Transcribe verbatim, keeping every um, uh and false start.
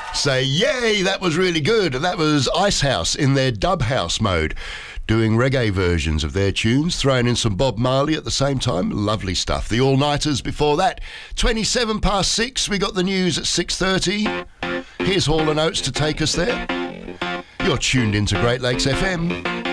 say, yay, that was really good. That was Icehouse in their dub house mode, doing reggae versions of their tunes, throwing in some Bob Marley at the same time. Lovely stuff. The All-Nighters before that. twenty-seven past six, we got the news at six thirty. Here's Hall and Oates to take us there. You're tuned into Great Lakes F M.